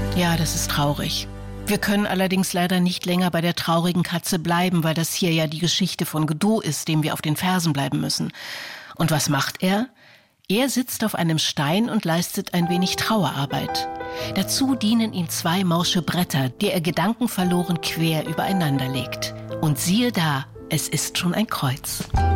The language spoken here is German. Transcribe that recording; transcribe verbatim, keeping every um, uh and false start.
Ja, das ist traurig. Wir können allerdings leider nicht länger bei der traurigen Katze bleiben, weil das hier ja die Geschichte von Godot ist, dem wir auf den Fersen bleiben müssen. Und was macht er? Er sitzt auf einem Stein und leistet ein wenig Trauerarbeit. Dazu dienen ihm zwei morsche Bretter, die er gedankenverloren quer übereinander legt. Und siehe da, es ist schon ein Kreuz.